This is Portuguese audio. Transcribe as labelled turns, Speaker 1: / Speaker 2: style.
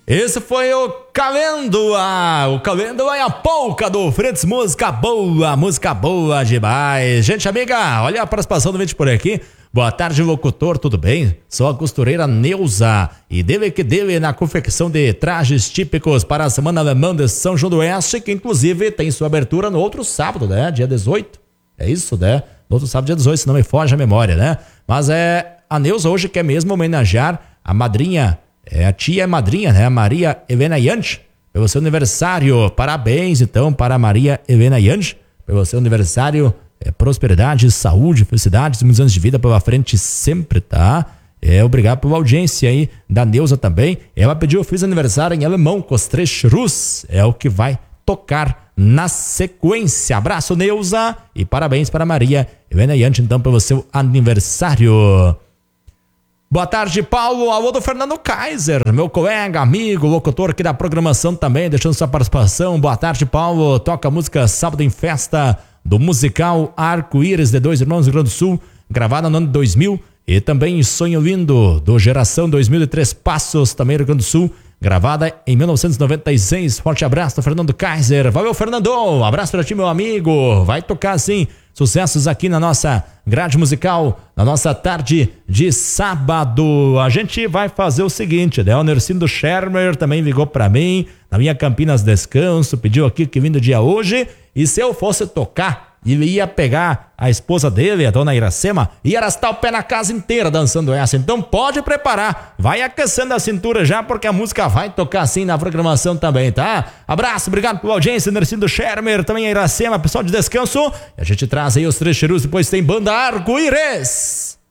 Speaker 1: Esse foi o Calêndula. O Calêndula é a polca do Fritz. Música boa demais. Gente amiga, olha a participação do vídeo por aqui. Boa tarde, locutor, tudo bem? Sou a costureira Neuza e dele que dele na confecção de trajes típicos para a Semana Alemã de São João do Oeste, que inclusive tem sua abertura no outro sábado, né? Dia 18. É isso, né? No outro sábado, dia 18, se não me foge a memória, né? Mas a Neuza hoje quer mesmo homenagear a madrinha, a tia madrinha, né? Maria Helena Yanch, pelo seu aniversário. Parabéns, então, para Maria Helena Yanch, pelo seu aniversário. Prosperidade, saúde, felicidade, muitos anos de vida pela frente sempre, tá? Obrigado pela audiência aí da Neuza também. Ela pediu o feliz aniversário em alemão, Kostreich Russ, é o que vai tocar na sequência. Abraço, Neuza, e parabéns para Maria Helena Yanch, então, pelo seu aniversário. Boa tarde, Paulo. Alô do Fernando Kaiser, meu colega, amigo, locutor aqui da programação também, deixando sua participação. Boa tarde, Paulo. Toca a música Sábado em Festa, do musical Arco-Íris de Dois Irmãos do Rio Grande do Sul, gravada no ano de 2000, e também Sonho Lindo, do Geração 2003 Passos, também do Rio Grande do Sul, gravada em 1996. Forte abraço do Fernando Kaiser. Valeu, Fernando. Um abraço para ti, meu amigo. Vai tocar, sim, sucessos aqui na nossa grade musical, na nossa tarde de sábado. A gente vai fazer o seguinte, né? O Nercindo Schermer também ligou para mim, na minha Campinas Descanso, pediu aqui que vindo dia hoje, e se eu fosse tocar, ele ia pegar a esposa dele, a dona Iracema, e arrastar o pé na casa inteira dançando essa. Então pode preparar, vai aquecendo a cintura já, porque a música vai tocar assim na programação também, tá? Abraço, obrigado pela audiência, Nercindo Schermer, também a Iracema, pessoal de Descanso. E a gente traz aí os trecheiros, depois tem Banda Arco-Íris.